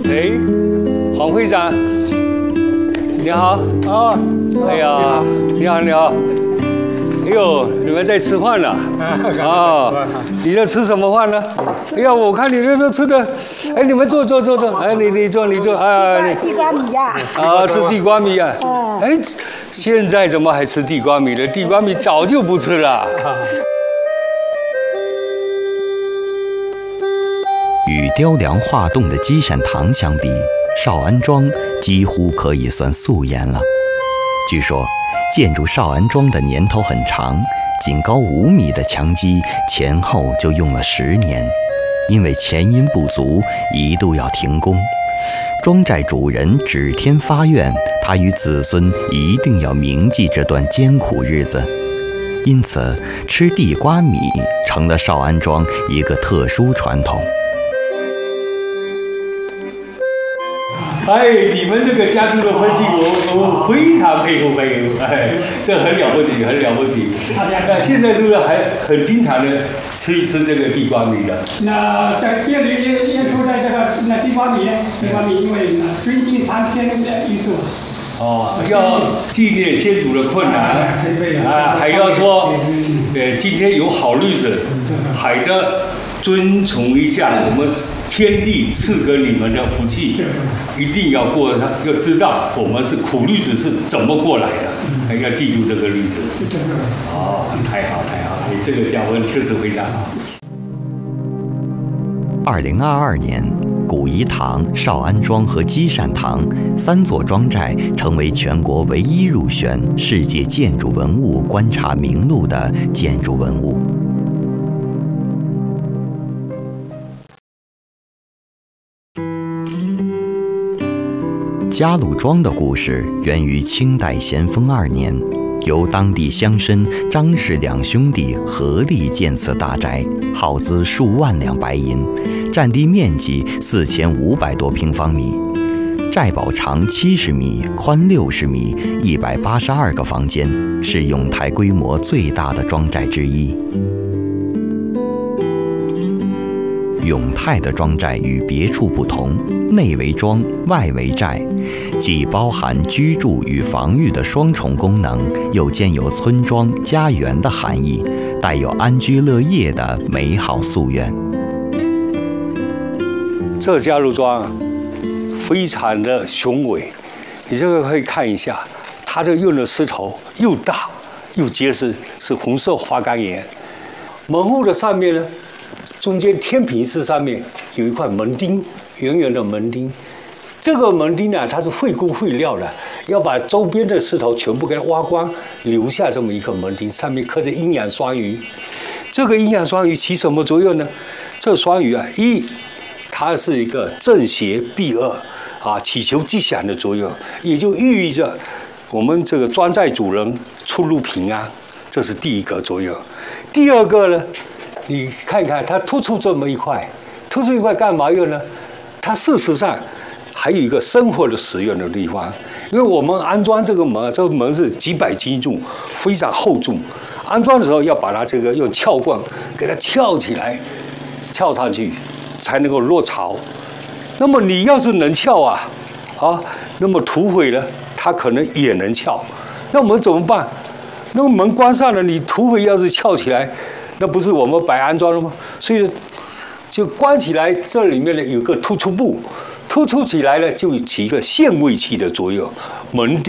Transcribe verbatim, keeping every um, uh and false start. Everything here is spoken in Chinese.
哎，黄会长，你好。 哦， 哎呀，你好，你好。哎呦，你们在吃饭呢？啊，你在吃什么饭呢？哎呀，我看你这都吃的，哎，你们坐坐坐坐，哎，你你坐你坐，啊，你地瓜米呀。 啊，吃地瓜米啊。哎，现在怎么还吃地瓜米了？地瓜米早就不吃了。 与雕梁画栋的积善堂相比，少安庄几乎可以算素颜了。据说，建筑少安庄的年头很长，仅高五米的墙基前后就用了十年，因为前因不足，一度要停工。庄寨主人指天发愿，他与子孙一定要铭记这段艰苦日子。因此，吃地瓜米成了少安庄一个特殊传统。 哎，你们这个家族的分析，我我非常佩服佩服，哎，这很了不起，很了不起。那现在是不是还很经常的吃一吃这个地瓜米的？ 那在这里也也说在这个那地瓜米，地瓜米因为呢尊敬上天的意思。 哦，要纪念先祖的困难啊，还要说，呃，今天有好日子，海的遵从一下我们天地赐给你们的福气，一定要过它，要知道我们是苦日子是怎么过来的，还要记住这个日子。哦，太好太好，你这个教文确实非常好。 二零二二年，古颐堂、少安庄和积善堂三座庄寨成为全国唯一入选世界建筑文物观察名录的建筑文物。嘉鲁庄的故事源于清代咸丰二年，由当地乡绅张氏两兄弟合力建此大宅，耗资数万两白银，占地面积四千五百多平方米，寨堡长七十米，宽六十米，一百八十二个房间，是永泰规模最大的庄寨之一。永泰的庄寨与别处不同，内为庄，外为寨，既包含居住与防御的双重功能，又兼有村庄、家园的含义，带有安居乐业的美好夙愿。 这嘉鲁庄非常的雄伟，你这个可以看一下，它的用的石头又大又结实，是红色花岗岩。门户的上面呢，中间天平式上面有一块门钉，圆圆的门钉。这个门钉呢，它是费工费料的，要把周边的石头全部给它挖光，留下这么一个门钉，上面刻着阴阳双鱼。这个阴阳双鱼起什么作用呢？这双鱼啊，一，它是一个正邪避恶啊，祈求吉祥的作用，也就寓意着我们这个庄寨主人出入平安，这是第一个作用。第二个呢？你看看，它突出这么一块，突出一块干嘛用呢？它事实上还有一个生活的使用的地方，因为我们安装这个门，这个门是几百斤重，非常厚重。安装的时候要把它这个用撬棍给它撬起来，撬上去才能够落槽。那么你要是能撬啊，啊，那么土匪呢，它可能也能撬。那我们怎么办？那个门关上了，你土匪要是撬起来，那不是我们白安装了吗？所以就关起来，这里面呢有个突出部，突出起来呢就起一个限位器的作用，门